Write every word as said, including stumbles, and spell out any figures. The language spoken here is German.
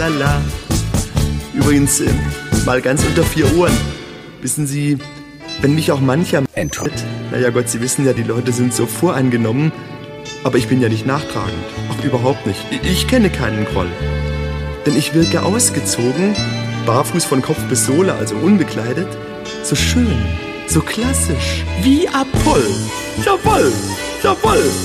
tralala. Übrigens, äh, mal ganz unter vier Ohren. Wissen Sie, wenn mich auch mancher... Entschuldigung. Naja Gott, Sie wissen ja, die Leute sind so voreingenommen. Aber ich bin ja nicht nachtragend. Ach, überhaupt nicht. Ich, ich kenne keinen Groll. Denn ich wirke ausgezogen, barfuß von Kopf bis Sohle, also unbekleidet, so schön, so klassisch, wie Apoll. Jawoll, jawoll.